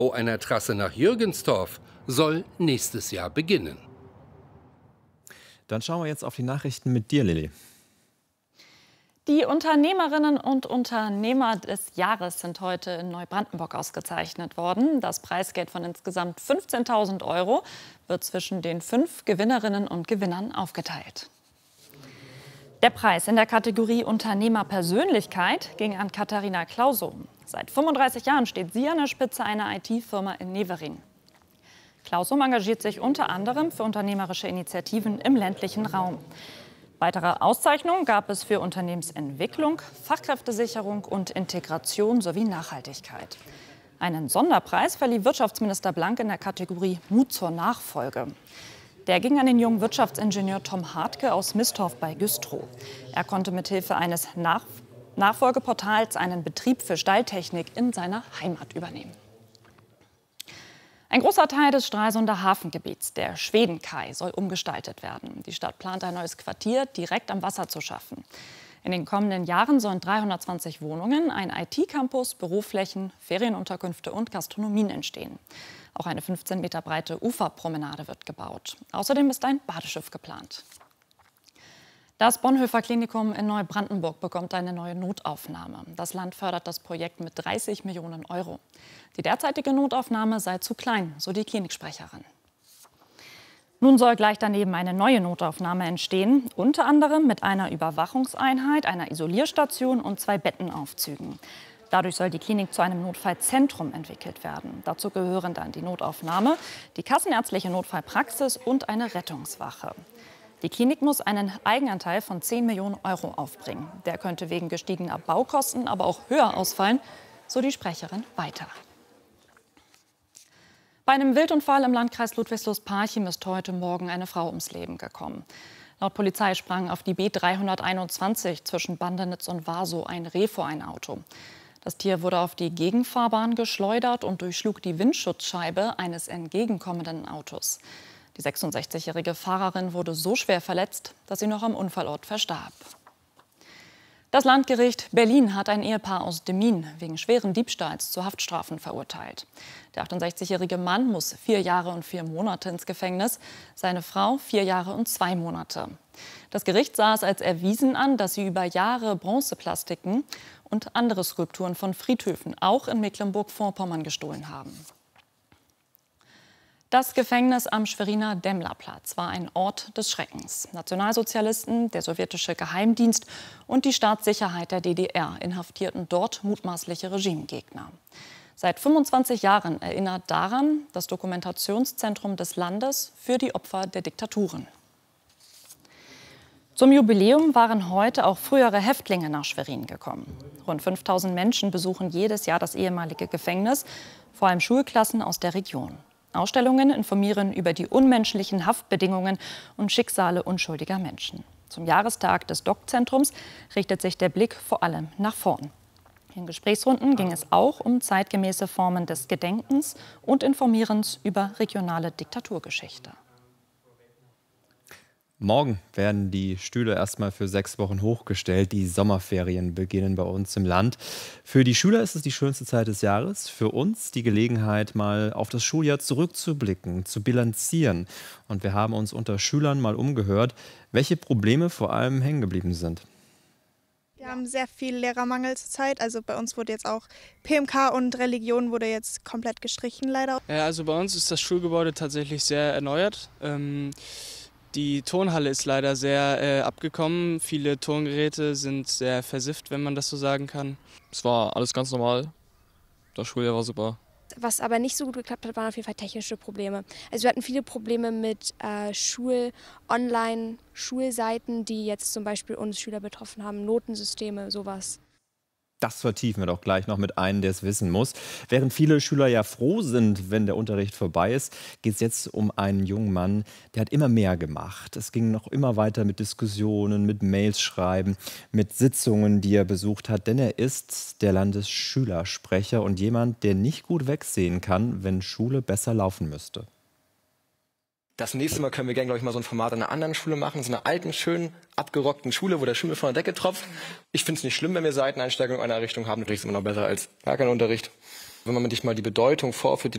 einer Trasse nach Jürgenstorf soll nächstes Jahr beginnen. Dann schauen wir jetzt auf die Nachrichten mit dir, Lilly. Die Unternehmerinnen und Unternehmer des Jahres sind heute in Neubrandenburg ausgezeichnet worden. Das Preisgeld von insgesamt 15.000 € wird zwischen den 5 Gewinnerinnen und Gewinnern aufgeteilt. Der Preis in der Kategorie Unternehmerpersönlichkeit ging an Katharina Klausow. Seit 35 Jahren steht sie an der Spitze einer IT-Firma in Neverin. Klausow engagiert sich unter anderem für unternehmerische Initiativen im ländlichen Raum. Weitere Auszeichnungen gab es für Unternehmensentwicklung, Fachkräftesicherung und Integration sowie Nachhaltigkeit. Einen Sonderpreis verlieh Wirtschaftsminister Blank in der Kategorie Mut zur Nachfolge. Der ging an den jungen Wirtschaftsingenieur Tom Hartke aus Mistorf bei Güstrow. Er konnte mithilfe eines Nachfolgeportals einen Betrieb für Stalltechnik in seiner Heimat übernehmen. Ein großer Teil des Stralsunder Hafengebiets, der Schwedenkai, soll umgestaltet werden. Die Stadt plant ein neues Quartier direkt am Wasser zu schaffen. In den kommenden Jahren sollen 320 Wohnungen, ein IT-Campus, Büroflächen, Ferienunterkünfte und Gastronomien entstehen. Auch eine 15 Meter breite Uferpromenade wird gebaut. Außerdem ist ein Badeschiff geplant. Das Bonhoeffer Klinikum in Neubrandenburg bekommt eine neue Notaufnahme. Das Land fördert das Projekt mit 30 Millionen €. Die derzeitige Notaufnahme sei zu klein, so die Kliniksprecherin. Nun soll gleich daneben eine neue Notaufnahme entstehen, unter anderem mit einer Überwachungseinheit, einer Isolierstation und 2 Bettenaufzügen. Dadurch soll die Klinik zu einem Notfallzentrum entwickelt werden. Dazu gehören dann die Notaufnahme, die kassenärztliche Notfallpraxis und eine Rettungswache. Die Klinik muss einen Eigenanteil von 10 Millionen € aufbringen. Der könnte wegen gestiegener Baukosten aber auch höher ausfallen, so die Sprecherin weiter. Bei einem Wildunfall im Landkreis Ludwigslust-Parchim ist heute Morgen eine Frau ums Leben gekommen. Laut Polizei sprang auf die B321 zwischen Bandenitz und Warsow ein Reh vor ein Auto. Das Tier wurde auf die Gegenfahrbahn geschleudert und durchschlug die Windschutzscheibe eines entgegenkommenden Autos. Die 66-jährige Fahrerin wurde so schwer verletzt, dass sie noch am Unfallort verstarb. Das Landgericht Berlin hat ein Ehepaar aus Demmin wegen schweren Diebstahls zu Haftstrafen verurteilt. Der 68-jährige Mann muss 4 Jahre und 4 Monate ins Gefängnis, seine Frau 4 Jahre und 2 Monate. Das Gericht sah es als erwiesen an, dass sie über Jahre Bronzeplastiken und andere Skulpturen von Friedhöfen auch in Mecklenburg-Vorpommern gestohlen haben. Das Gefängnis am Schweriner Demmlerplatz war ein Ort des Schreckens. Nationalsozialisten, der sowjetische Geheimdienst und die Staatssicherheit der DDR inhaftierten dort mutmaßliche Regimegegner. Seit 25 Jahren erinnert daran das Dokumentationszentrum des Landes für die Opfer der Diktaturen. Zum Jubiläum waren heute auch frühere Häftlinge nach Schwerin gekommen. Rund 5000 Menschen besuchen jedes Jahr das ehemalige Gefängnis, vor allem Schulklassen aus der Region. Ausstellungen informieren über die unmenschlichen Haftbedingungen und Schicksale unschuldiger Menschen. Zum Jahrestag des DOC-Zentrums richtet sich der Blick vor allem nach vorn. In Gesprächsrunden ging es auch um zeitgemäße Formen des Gedenkens und Informierens über regionale Diktaturgeschichte. Morgen werden die Stühle erstmal für 6 Wochen hochgestellt. Die Sommerferien beginnen bei uns im Land. Für die Schüler ist es die schönste Zeit des Jahres. Für uns die Gelegenheit, mal auf das Schuljahr zurückzublicken, zu bilanzieren. Und wir haben uns unter Schülern mal umgehört, welche Probleme vor allem hängen geblieben sind. Wir haben sehr viel Lehrermangel zurzeit. Also bei uns wurde jetzt auch PMK und Religion wurde jetzt komplett gestrichen, leider. Ja, also bei uns ist das Schulgebäude tatsächlich sehr erneuert. Die Turnhalle ist leider sehr abgekommen. Viele Turngeräte sind sehr versifft, wenn man das so sagen kann. Es war alles ganz normal. Das Schuljahr war super. Was aber nicht so gut geklappt hat, waren auf jeden Fall technische Probleme. Also wir hatten viele Probleme mit Online-Schulseiten, die jetzt zum Beispiel uns Schüler betroffen haben, Notensysteme, sowas. Das vertiefen wir doch gleich noch mit einem, der es wissen muss. Während viele Schüler ja froh sind, wenn der Unterricht vorbei ist, geht es jetzt um einen jungen Mann, der hat immer mehr gemacht. Es ging noch immer weiter mit Diskussionen, mit Mails schreiben, mit Sitzungen, die er besucht hat. Denn er ist der Landesschülersprecher und jemand, der nicht gut wegsehen kann, wenn Schule besser laufen müsste. Das nächste Mal können wir gerne, glaube ich, mal so ein Format an einer anderen Schule machen, so einer alten, schönen, abgerockten Schule, wo der Schimmel von der Decke tropft. Ich finde es nicht schlimm, wenn wir Seiteneinsteiger in einer Richtung haben. Natürlich ist es immer noch besser als gar kein Unterricht. Wenn man sich mal die Bedeutung vorführt,